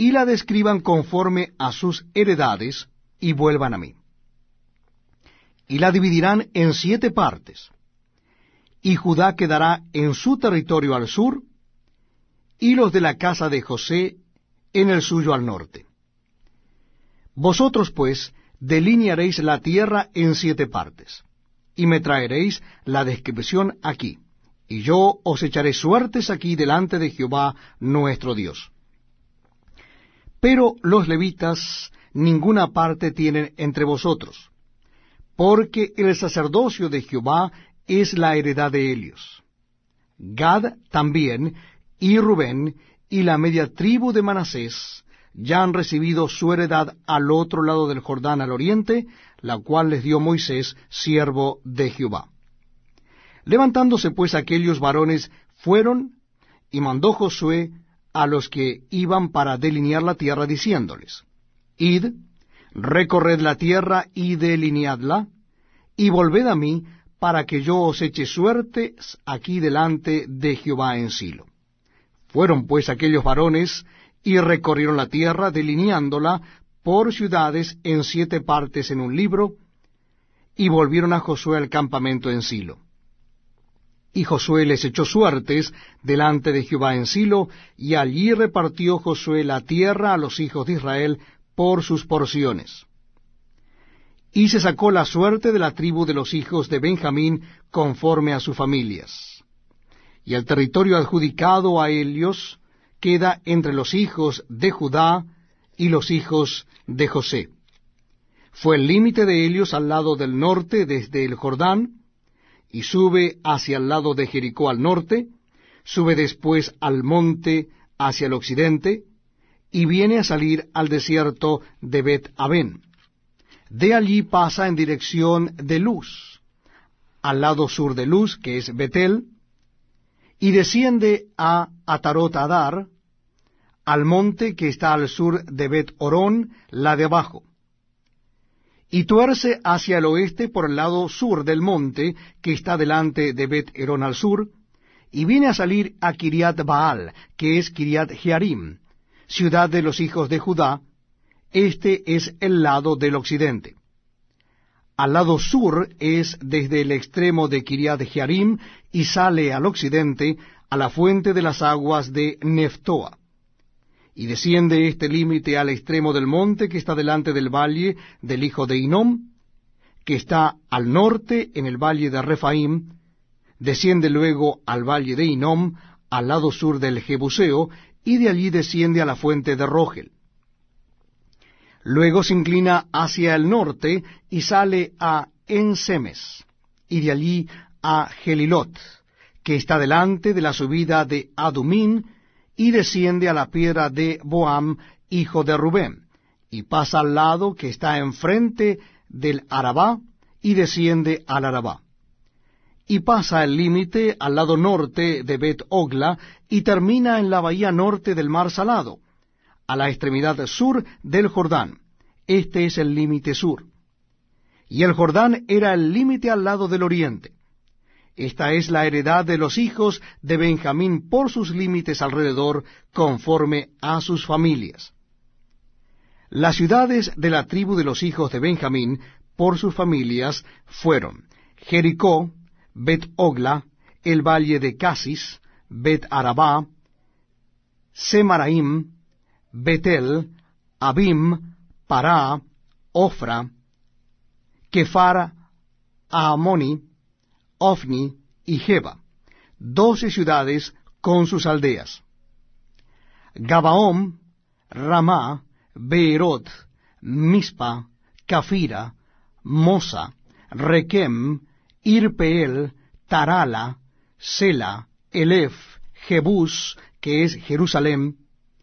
y la describan conforme a sus heredades, y vuelvan a mí. Y la dividirán en 7 partes, y Judá quedará en su territorio al sur, y los de la casa de José en el suyo al norte. Vosotros, pues, delinearéis la tierra en 7 partes, y me traeréis la descripción aquí, y yo os echaré suertes aquí delante de Jehová nuestro Dios. Pero los levitas ninguna parte tienen entre vosotros, porque el sacerdocio de Jehová es la heredad de ellos. Gad también, y Rubén, y la media tribu de Manasés, ya han recibido su heredad al otro lado del Jordán al oriente, la cual les dio Moisés, siervo de Jehová. Levantándose pues aquellos varones, fueron, y mandó Josué a los que iban para delinear la tierra, diciéndoles: Id, recorred la tierra y delineadla, y volved a mí, para que yo os eche suertes aquí delante de Jehová en Silo. Fueron pues aquellos varones, y recorrieron la tierra, delineándola por ciudades en 7 partes en un libro, y volvieron a Josué al campamento en Silo. Y Josué les echó suertes delante de Jehová en Silo, y allí repartió Josué la tierra a los hijos de Israel por sus porciones. Y se sacó la suerte de la tribu de los hijos de Benjamín conforme a sus familias. Y el territorio adjudicado a ellos queda entre los hijos de Judá y los hijos de José. Fue el límite de ellos al lado del norte desde el Jordán, y sube hacia el lado de Jericó al norte, sube después al monte hacia el occidente, y viene a salir al desierto de Bet-Aven. De allí pasa en dirección de Luz, al lado sur de Luz, que es Betel, y desciende a Atarot Adar, al monte que está al sur de Bet-Orón, la de abajo, y tuerce hacia el oeste por el lado sur del monte que está delante de Bet-Orón al sur, y viene a salir a Kiriat Baal, que es Kiriat Jearim, ciudad de los hijos de Judá. Este es el lado del occidente. Al lado sur es desde el extremo de Kiriat Jearim, y sale al occidente a la fuente de las aguas de Neftoa. Y desciende este límite al extremo del monte que está delante del valle del hijo de Hinnom, que está al norte en el valle de Refaim, desciende luego al valle de Hinnom, al lado sur del Jebuseo, y de allí desciende a la fuente de Rogel. Luego se inclina hacia el norte y sale a Ensemes, y de allí a Gelilot, que está delante de la subida de Adumín, y desciende a la piedra de Boam, hijo de Rubén, y pasa al lado que está enfrente del Arabá, y desciende al Arabá. Y pasa el límite al lado norte de Bet-Ogla, y termina en la bahía norte del mar Salado, a la extremidad sur del Jordán. Este es el límite sur. Y el Jordán era el límite al lado del oriente. Esta es la heredad de los hijos de Benjamín por sus límites alrededor, conforme a sus familias. Las ciudades de la tribu de los hijos de Benjamín por sus familias fueron Jericó, Bet-Ogla, el valle de Casis, Bet-Arabá, Semaraim, Betel, Abim, Pará, Ofra, Kefar, Aamoni, Ofni y Jeba, 12 ciudades con sus aldeas. Gabaón, Ramá, Beerot, Mispa, Cafira, Mosa, Requem, Irpeel, Tarala, Sela, Elef, Jebús, que es Jerusalén,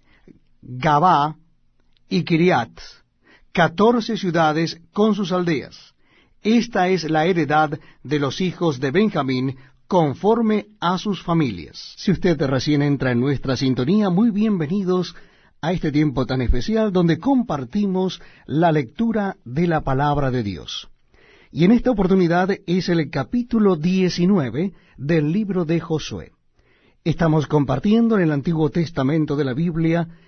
Gabá y Kiriat, 14 ciudades con sus aldeas. Esta es la heredad de los hijos de Benjamín, conforme a sus familias. Si usted recién entra en nuestra sintonía, muy bienvenidos a este tiempo tan especial donde compartimos la lectura de la palabra de Dios. Y en esta oportunidad es el capítulo 19 del libro de Josué. Estamos compartiendo en el Antiguo Testamento de la Biblia